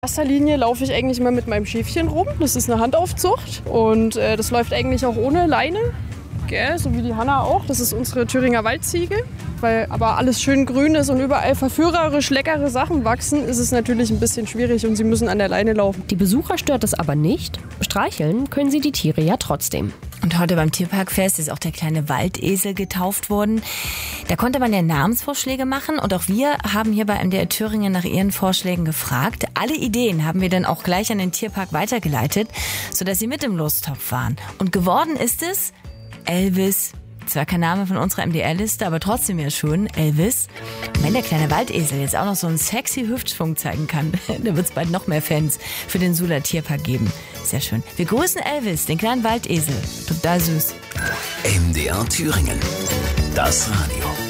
In erster Linie laufe ich eigentlich immer mit meinem Schäfchen rum. Das ist eine Handaufzucht und das läuft eigentlich auch ohne Leine, gell? So wie die Hanna auch. Das ist unsere Thüringer Waldziege. Weil aber alles schön grün ist und überall verführerisch leckere Sachen wachsen, ist es natürlich ein bisschen schwierig und sie müssen an der Leine laufen. Die Besucher stört es aber nicht. Streicheln können sie die Tiere ja trotzdem. Und heute beim Tierparkfest ist auch der kleine Waldesel getauft worden. Da konnte man ja Namensvorschläge machen und auch wir haben hier bei MDR Thüringen nach ihren Vorschlägen gefragt. Alle Ideen haben wir dann auch gleich an den Tierpark weitergeleitet, sodass sie mit im Lostopf waren. Und geworden ist es Elvis. Zwar kein Name von unserer MDR-Liste, aber trotzdem ja schon Elvis. Und wenn der kleine Waldesel jetzt auch noch so einen sexy Hüftschwung zeigen kann, dann wird es bald noch mehr Fans für den Sula Tierpark geben. Sehr schön. Wir grüßen Elvis, den kleinen Waldesel. Total süß. MDR Thüringen. Das Radio.